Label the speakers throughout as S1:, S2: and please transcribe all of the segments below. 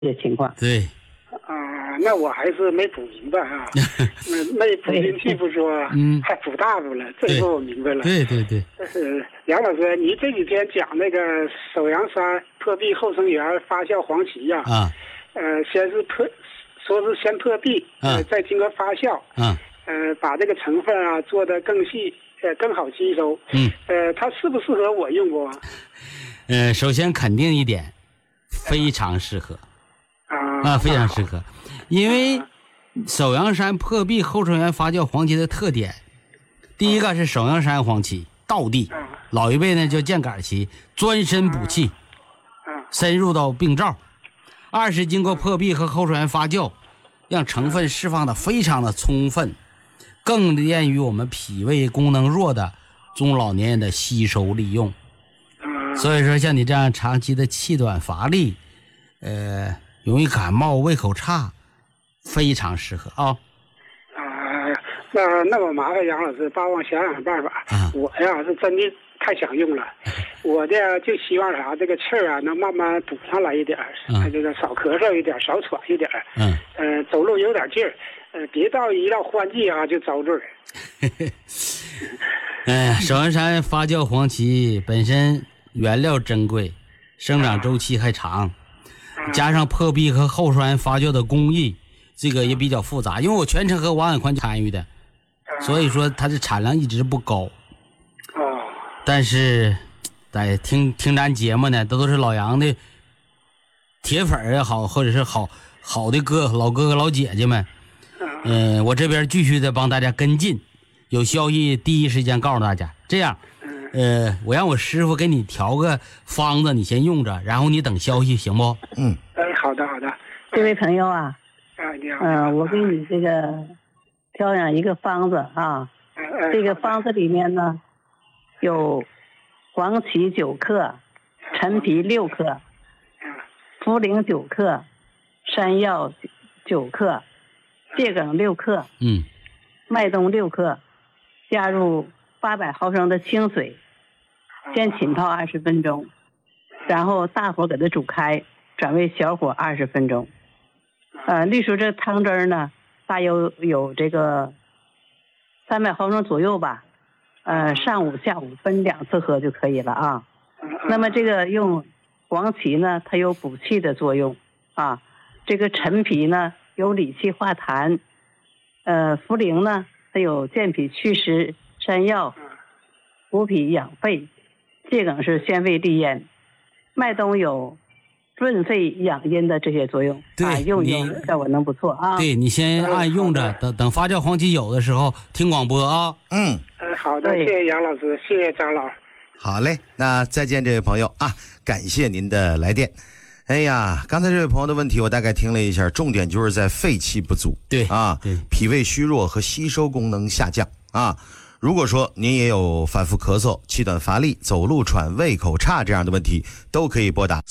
S1: 的情况。
S2: 对。
S3: 那我还是没补明白啊，没补进去不说，还补大补了，这个我明白了。
S2: 对。
S3: 杨老师，你这几天讲那个首阳山破壁后生园发酵黄芪呀，先是先破壁，再经过发酵，把这个成分啊做得更细，更好吸收。它适不适合我用过？
S2: 首先肯定一点，非常适合。非常适合，因为首阳山破壁后生园发酵黄芪的特点，第一个是首阳山黄芪道地，老一辈呢叫箭杆芪，专身补气，深入到病灶。二是经过破壁和后生园发酵，让成分释放的非常的充分，更便于我们脾胃功能弱的中老年人的吸收利用。所以说像你这样长期的气短乏力，容易感冒胃口差，非常适合啊。
S3: 那我麻烦杨老师帮我想想办法。我呀是真的太想用了，我的就希望啥，这个气儿啊能慢慢补上来一点，这个少咳嗽一点，少喘一点，走路有点劲儿，别一到换季啊就遭罪。
S2: 首阳山发酵黄芪本身原料珍贵，生长周期还长。加上破壁和后生园发酵的工艺，这个也比较复杂，因为我全程和王远宽参与的，所以说它的产量一直不高。但是在听咱节目呢，都是老杨的铁粉也好，或者是好的老哥哥老姐姐们，我这边继续的帮大家跟进，有消息第一时间告诉大家。这样我让我师傅给你调个方子，你先用着，然后你等消息，行不？
S3: 好的。
S1: 这位朋友啊，
S3: 你好。
S1: 我给你这个调养一个方子啊，这个方子里面呢有黄芪9克，陈皮6克，茯苓9克，山药9克，桔梗6克，麦冬6克，加入800毫升的清水，先浸泡20分钟，然后大火给它煮开，转为小火20分钟。绿树这汤汁呢，大约有这个300毫升左右吧。上午下午分2次喝就可以了啊。那么这个用黄芪呢，它有补气的作用啊。这个陈皮呢有理气化痰，茯苓呢它有健脾祛湿，山药补脾养肺，桔梗是宣胃利咽，麦冬有润肺养阴的这些作用。
S2: 对，
S1: 用效果能不错啊。
S2: 对，你先按用着，等发酵黄芪有的时候听广播啊。
S3: 好的，谢谢杨老师，谢谢张老。
S4: 好嘞，那再见这位朋友啊，感谢您的来电。哎呀，刚才这位朋友的问题我大概听了一下，重点就是在肺气不足，
S2: 对，
S4: 脾胃虚弱和吸收功能下降啊。如果说您也有反复咳嗽、气短乏力、走路喘、胃口差这样的问题，都可以拨打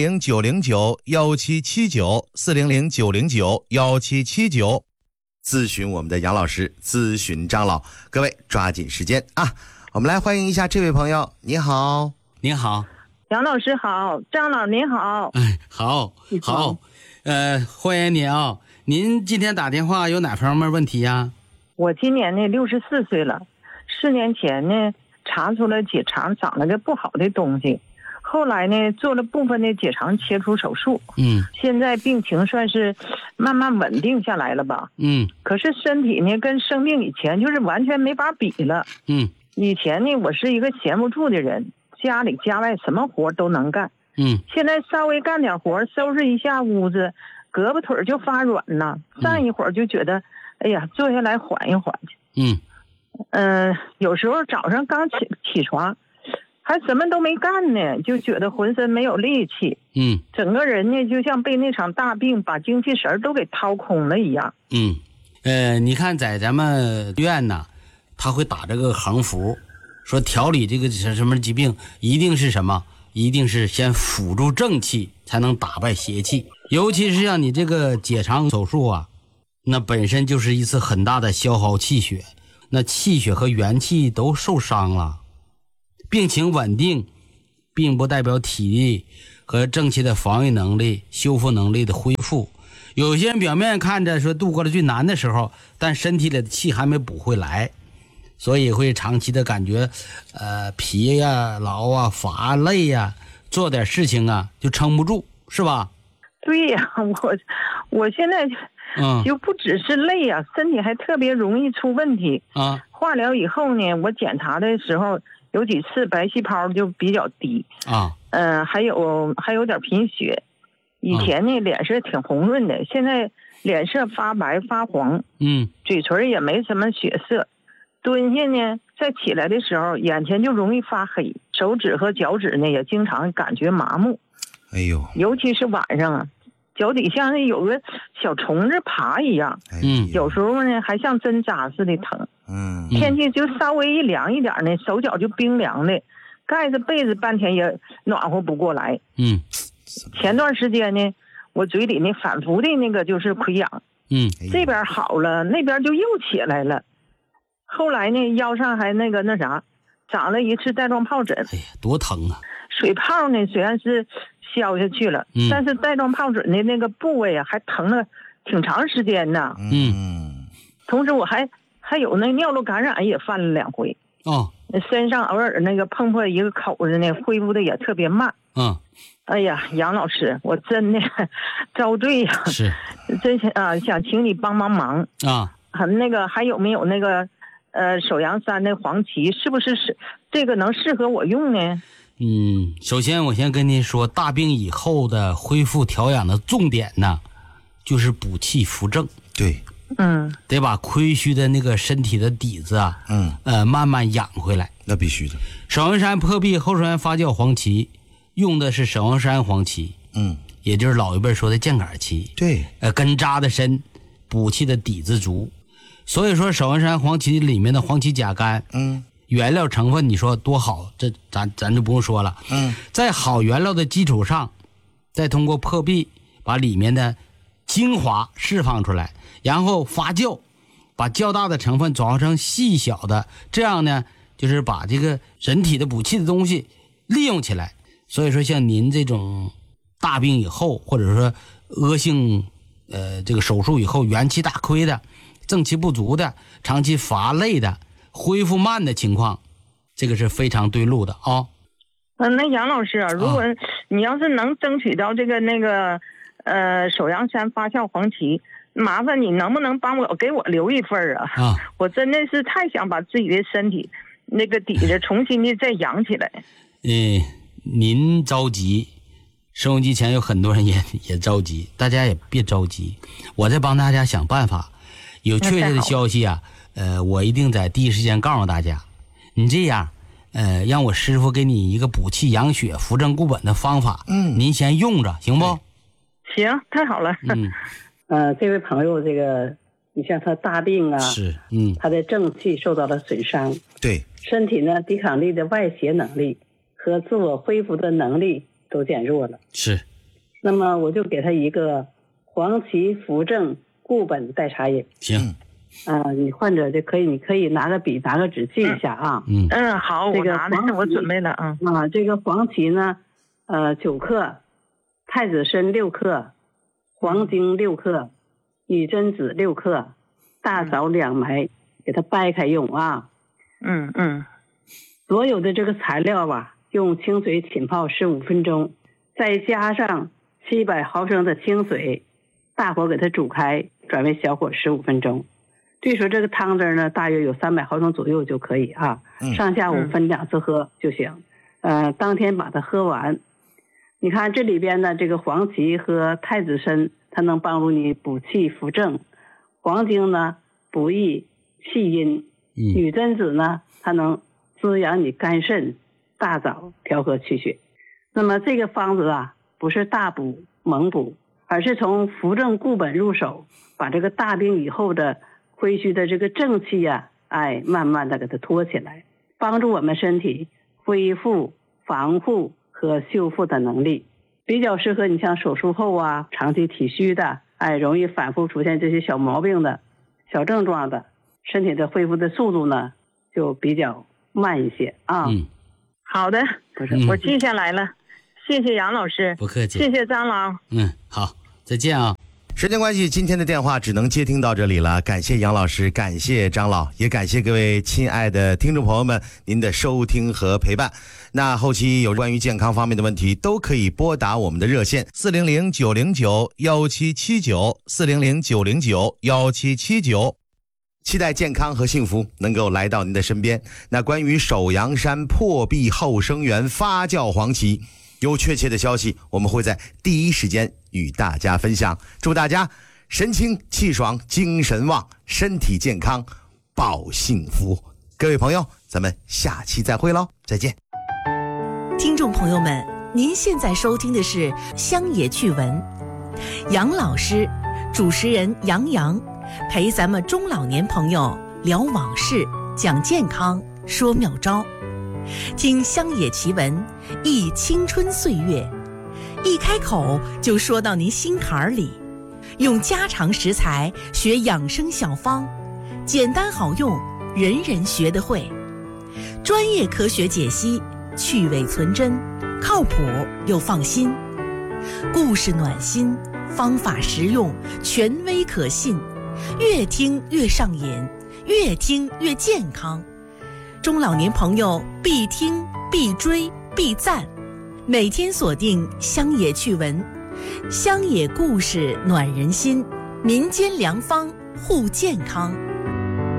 S4: 400-909-1779，400-909-1779，咨询我们的杨老师，咨询张老。各位抓紧时间啊！我们来欢迎一下这位朋友。你好。
S2: 你好，
S5: 杨老师好，张老您好。
S2: 好，欢迎您啊！您今天打电话有哪方面问题呀？
S5: 我今年呢64岁了，4年前呢查出了结肠长了个不好的东西，后来呢做了部分的结肠切除手术，现在病情算是慢慢稳定下来了吧，可是身体呢跟生病以前就是完全没法比了，以前呢我是一个闲不住的人，家里家外什么活都能干，现在稍微干点活，收拾一下屋子，胳膊腿就发软了，站一会儿就觉得哎呀坐下来缓一缓去，有时候早上刚起床还什么都没干呢，就觉得浑身没有力气，整个人呢就像被那场大病把精气神都给掏空了一样。
S2: 你看在咱们院呢，他会打这个横幅，说调理这个什么疾病一定是什么，一定是先辅助正气才能打败邪气，尤其是像你这个结肠手术啊，那本身就是一次很大的消耗气血，那气血和元气都受伤了。病情稳定并不代表体力和正气的防御能力、修复能力的恢复。有些人表面看着说度过了最难的时候，但身体里的气还没补回来，所以会长期的感觉疲呀、劳啊、乏累呀，做点事情啊就撑不住，是吧？
S5: 对呀，我现在就不只是累呀，身体还特别容易出问题啊。化疗以后呢，我检查的时候有几次白细胞就比较低啊，还有点贫血。以前呢脸色挺红润的，现在脸色发白发黄，嘴唇也没什么血色。蹲下呢，再起来的时候，眼前就容易发黑，手指和脚趾呢也经常感觉麻木。
S4: 哎呦，
S5: 尤其是晚上啊，脚底像是有个小虫子爬一样，有时候呢还像针扎似的疼。天气就稍微一凉一点呢，手脚就冰凉的，盖着被子半天也暖和不过来。前段时间呢，我嘴里呢反复的那个就是溃疡，这边好了，那边就又起来了。后来呢，腰上还那啥，长了一次带状疱疹。
S2: 哎呀，多疼啊！
S5: 水泡呢虽然是消下去了，但是带状疱疹的那个部位啊，还疼了挺长时间呢。同时我还有那尿路感染也犯了2回。身上偶尔那个碰破一个口子呢，恢复的也特别慢。哎呀，杨老师，我真的遭罪呀！是，真想请你帮忙啊！那个还有没有那个首阳山的黄芪，是不是这个能适合我用呢？
S2: 首先我先跟您说，大病以后的恢复调养的重点呢，就是补气扶正。
S4: 对，
S2: 得把亏虚的那个身体的底子啊，慢慢养回来。
S4: 那必须的。
S2: 首阳山破壁后山发酵黄芪用的是首阳山黄芪，也就是老一辈说的箭杆芪。对，根扎的深，补气的底子足。所以说首阳山黄芪里面的黄芪甲苷，原料成分你说多好，这咱就不用说了。在好原料的基础上，再通过破壁把里面的精华释放出来，然后发酵，把较大的成分转化成细小的，这样呢就是把这个人体的补气的东西利用起来。所以说像您这种大病以后，或者说恶性这个手术以后元气大亏的，正气不足的，长期乏累的，恢复慢的情况，这个是非常对路的啊。
S5: 那杨老师啊，如果你要是能争取到这个首阳山发酵黄芪，麻烦你能不能给我留一份啊？我真的是太想把自己的身体那个底子重新的再养起来。
S2: 您着急，收音机前有很多人也着急，大家也别着急，我在帮大家想办法。有确切的消息啊，我一定在第一时间告诉大家。你这样，让我师傅给你一个补气养血、扶正固本的方法，您先用着，行不？
S5: 行，太好了。
S1: 这位朋友，这个你像他大病啊，是，他的正气受到了损伤，
S4: 对，
S1: 身体呢抵抗力的外邪能力和自我恢复的能力都减弱了，
S2: 是。
S1: 那么我就给他一个黄芪扶正固本代茶饮。
S2: 行。
S1: 你患者就可以，你可以拿个笔拿个纸记一下啊。
S5: 好，
S1: 这个
S5: 我准备了啊。
S1: 这个黄芪呢，9克，太子参6克，黄精6克，女贞子6克，大枣2枚，给它掰开用啊。所有的这个材料吧，用清水浸泡15分钟，再加上700毫升的清水，大火给它煮开，转为小火15分钟。据说这个汤汁呢，大约有300毫升左右就可以啊，上下午分2次喝就行。当天把它喝完。你看这里边的这个黄芪和太子参，它能帮助你补气扶正；黄精呢补益气阴；女贞子呢，它能滋养你肝肾；大枣调和气血。那么这个方子啊，不是大补猛补，而是从扶正固本入手，把这个大病以后的亏虚的这个正气呀，慢慢的给它托起来，帮助我们身体恢复、防护和修复的能力。比较适合你像手术后啊，长期体虚的，容易反复出现这些小毛病的、小症状的，身体的恢复的速度呢，就比较慢一些啊。
S5: 好的，我记下来了。 谢谢杨老师，
S2: 不客气，
S5: 谢谢张老。
S2: 好，再见啊。
S4: 时间关系，今天的电话只能接听到这里了。感谢杨老师，感谢张老，也感谢各位亲爱的听众朋友们您的收听和陪伴。那后期有关于健康方面的问题，都可以拨打我们的热线400-909-1779，400-909-1779，期待健康和幸福能够来到您的身边。那关于首阳山破壁后生缘发酵黄芪，有确切的消息，我们会在第一时间与大家分享。祝大家神清气爽，精神旺，身体健康，保幸福。各位朋友，咱们下期再会喽，再见。
S6: 听众朋友们，您现在收听的是乡野趣闻，杨老师，主持人杨洋，陪咱们中老年朋友聊往事，讲健康，说妙招。听乡野奇闻，忆青春岁月，一开口就说到您心坎里。用家常食材学养生小方，简单好用，人人学得会。专业科学解析，去伪存真，靠谱又放心。故事暖心，方法实用，权威可信，越听越上瘾，越听越健康。中老年朋友必听必追必赞，每天锁定乡野趣闻，乡野故事暖人心，民间良方护健康。